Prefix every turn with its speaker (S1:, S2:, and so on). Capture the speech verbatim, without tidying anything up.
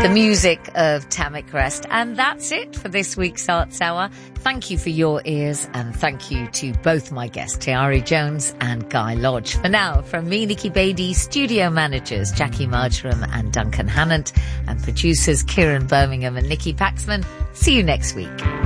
S1: the music of Tamik Rest. And that's it for this week's Arts Hour. Thank you for your ears, and thank you to both my guests, Tiari Jones and Guy Lodge. For now, from me, Nikki Beattie, studio managers Jackie Marjoram and Duncan Hannant, and producers Kieran Birmingham and Nikki Paxman, see you next week.